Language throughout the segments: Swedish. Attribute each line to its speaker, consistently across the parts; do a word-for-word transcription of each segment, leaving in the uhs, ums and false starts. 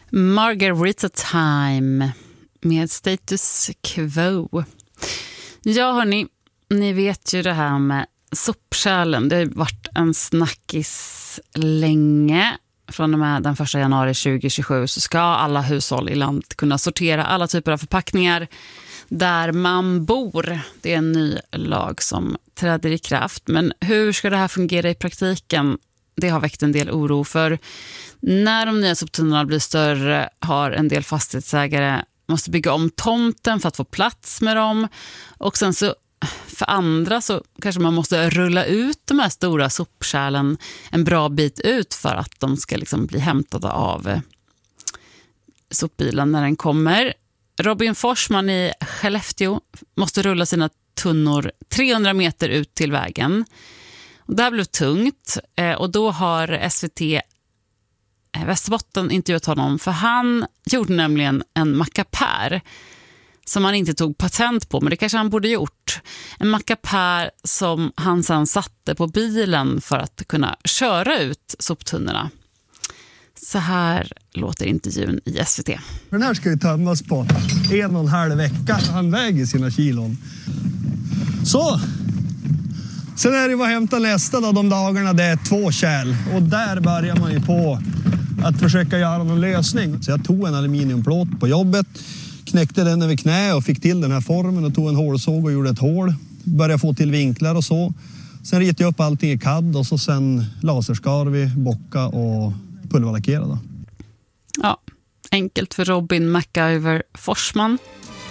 Speaker 1: Margarita Time med Status Quo. Ja hörni, ni vet ju det här med sopkärlen. Det har varit en snackis länge. Från och med den första januari tjugohundratjugosju så ska alla hushåll i landet kunna sortera alla typer av förpackningar där man bor. Det är en ny lag som träder i kraft. Men hur ska det här fungera i praktiken? Det har väckt en del oro, för när de nya soptunnorna blir större har en del fastighetsägare måste bygga om tomten för att få plats med dem. Och sen så för andra så kanske man måste rulla ut de här stora sopkärlen en bra bit ut för att de ska liksom bli hämtade av sopbilen när den kommer. Robin Forsman i Skellefteå måste rulla sina tunnor trehundra meter ut till vägen. Och det här blev tungt och då har S V T Västerbotten intervjuat honom, för han gjorde nämligen en mackapär som han inte tog patent på, men det kanske han borde gjort. En mackapär som han sedan satte på bilen för att kunna köra ut soptunnorna. Så här låter intervjun i S V T.
Speaker 2: Den här ska ju tömmas på en och en halv vecka. Han väger sina kilon. Så! Sen är det ju att hämta nästa av de dagarna, det är två kärl. Och där börjar man ju på att försöka göra någon lösning. Så jag tog en aluminiumplåt på jobbet, knäckte den över knä och fick till den här formen och tog en hålsåg och gjorde ett hål. Började få till vinklar och så. Sen ritade jag upp allting i C A D och så sen laserskar vi, bocka och pulverlackerade.
Speaker 1: Ja, enkelt för Robin MacGyver Forsman.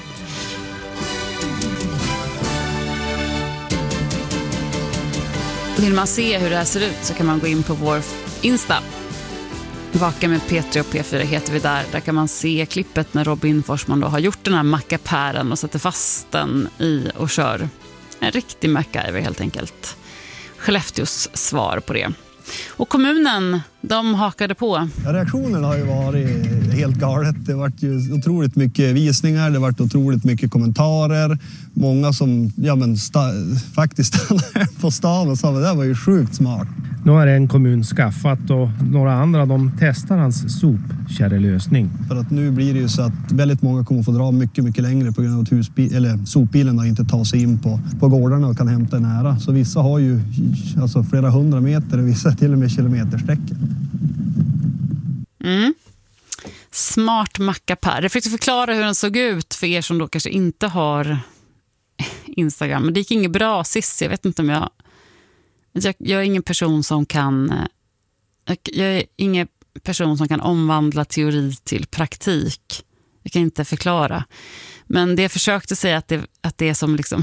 Speaker 1: Vill man se hur det här ser ut så kan man gå in på vår Insta. Vaka med P tre och P fyra heter vi där. Där kan man se klippet när Robin Forsman då har gjort den här mackapären och sätter fast den i och kör. En riktig MacGyver helt enkelt. Skellefteås svar på det. Och kommunen, de hakade på.
Speaker 2: Ja, reaktionerna har ju varit helt galet. Det har varit ju otroligt mycket visningar, det har varit otroligt mycket kommentarer. Många som ja, men sta- faktiskt stannade på stan och sa att det där var ju sjukt smart.
Speaker 3: Nu har en kommun skaffat och några andra de testar hans sopkärrelösning.
Speaker 2: För att nu blir det ju så att väldigt många kommer få dra mycket, mycket längre på grund av att husbil, eller sopbilen inte tar sig in på, på gårdarna och kan hämta nära. Så vissa har ju alltså, flera hundra meter och vissa till och med kilometersträckor.
Speaker 1: Mm. Smart mackapär. Jag fick förklara hur den såg ut för er som då kanske inte har Instagram. Men det gick inget bra sist. Jag vet inte om jag... Jag, jag är ingen person som kan... Jag, jag är ingen person som kan omvandla teori till praktik. Jag kan inte förklara. Men det jag försökte säga att det, att det är som liksom...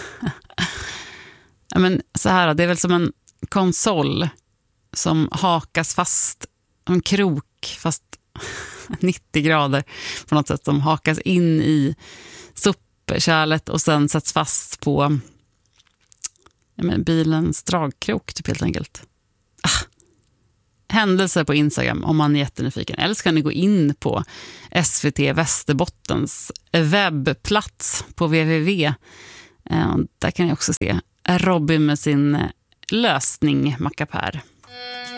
Speaker 1: ja, men så här, det är väl som en konsol som hakas fast, en krok fast nittio grader på något sätt, som hakas in i sopkärlet och sen sätts fast på ja, men bilens dragkrok typ helt enkelt. Ah. Händelser på Instagram om man är jättenyfiken. Eller så kan ni gå in på S V T Västerbottens webbplats på www. Där kan ni också se Robin med sin lösning mackapär.